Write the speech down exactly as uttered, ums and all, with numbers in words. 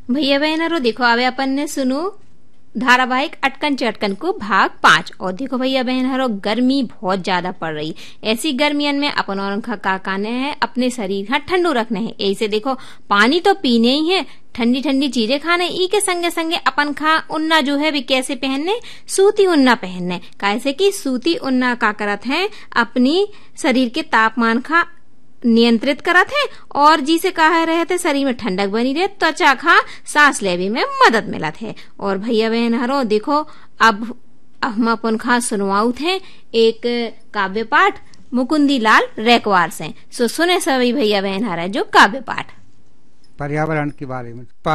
भैया बहनों देखो आवे अपन ने सुनो धारावाहिक अटकन चटकन को भाग पांच। और देखो भैया बहनों गर्मी बहुत ज्यादा पड़ रही, ऐसी गर्मियन में अपन और का काने है अपने शरीर का ठंडो रखने है। ऐसे देखो पानी तो पीने ही है, ठंडी ठंडी चीजें खाने, ई के संगे संगे अपन खा उन्ना जो है भी कैसे पहनने, सूती उन्ना पहनने। कैसे कि सूती उन्ना का करत है अपनी शरीर के तापमान का नियंत्रित करत है और जिसे कहा रहे थे शरीर में ठंडक बनी रहे, त्वचा खा सांस लेवे में मदद मिलत है। और भैया बहन हरो देखो अब हम अपन खा सुनवाउत है एक काव्य पाठ मुकुंदी लाल रैकवार से। सो सुने सभी भैया बहन हरा जो काव्य पाठ पर्यावरण के बारे में।